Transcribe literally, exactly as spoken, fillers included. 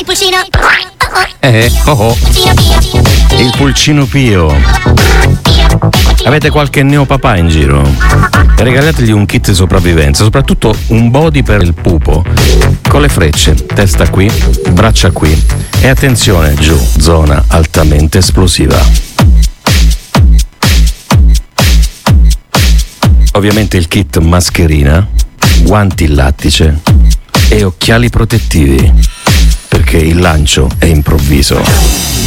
il pulcino. Eh, oh oh. Il pulcino Pio. Avete qualche neopapà in giro? Regalategli un kit di sopravvivenza, soprattutto un body per il pupo, con le frecce, testa qui, braccia qui e attenzione giù, zona altamente esplosiva. Ovviamente il kit mascherina, guanti in lattice e occhiali protettivi, perché il lancio è improvviso.